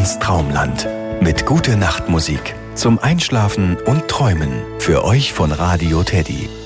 ins Traumland mit Gute-Nacht-Musik zum Einschlafen und Träumen. Für euch von Radio Teddy.